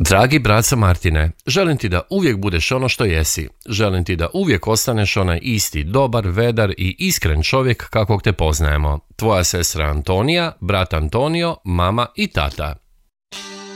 Dragi braco Martine, želim ti da uvijek budeš ono što jesi. Želim ti da uvijek ostaneš onaj isti, dobar, vedar i iskren čovjek kakvog te poznajemo. Tvoja sestra Antonija, brat Antonio, mama i tata.